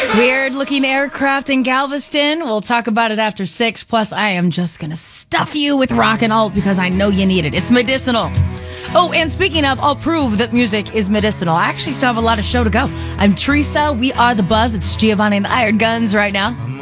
Weird looking aircraft in Galveston. We'll talk about it after 6. Plus, I am just going to stuff you with rock and alt because I know you need it. It's medicinal. Oh, and speaking of, I'll prove that music is medicinal. I actually still have a lot of show to go. I'm Teresa. We are The Buzz. It's Giovanni and the Iron Guns right now.